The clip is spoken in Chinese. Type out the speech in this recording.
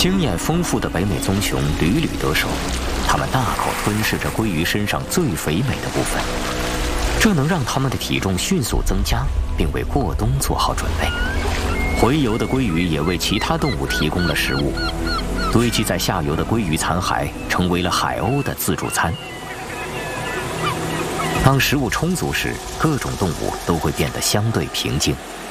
经验丰富的北美棕熊屡屡得手，它们大口吞噬着鲑鱼身上最肥美的部分，这能让它们的体重迅速增加，并为过冬做好准备。洄游的鲑鱼也为其他动物提供了食物，堆积在下游的鲑鱼残骸成为了海鸥的自助餐。当食物充足时，各种动物都会变得相对平静。